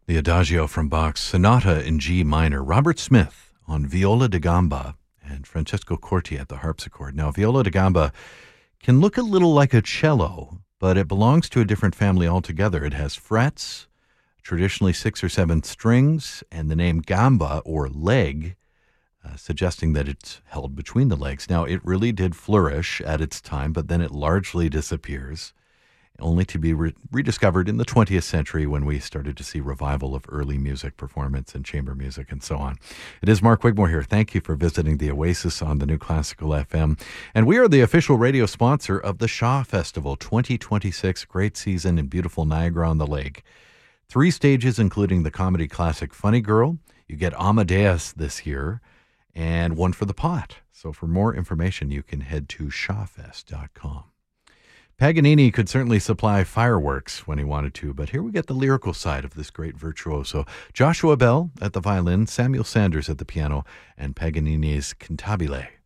The Adagio from Bach's Sonata in G minor. Robert Smith on viola da gamba and Francesco Corti at the harpsichord. Now, viola da gamba can look a little like a cello, but it belongs to a different family altogether. It has frets, traditionally 6 or 7 strings, and the name gamba or leg, suggesting that it's held between the legs. Now, it really did flourish at its time, but then it largely disappears, only to be rediscovered in the 20th century when we started to see revival of early music performance and chamber music and so on. It is Mark Wigmore here. Thank you for visiting the Oasis on the New Classical FM. And we are the official radio sponsor of the Shaw Festival 2026. Great season in beautiful Niagara-on-the-Lake. 3 stages, including the comedy classic Funny Girl. You get Amadeus this year, and one for the pot. So for more information, you can head to shawfest.com. Paganini could certainly supply fireworks when he wanted to, but here we get the lyrical side of this great virtuoso. Joshua Bell at the violin, Samuel Sanders at the piano, and Paganini's Cantabile.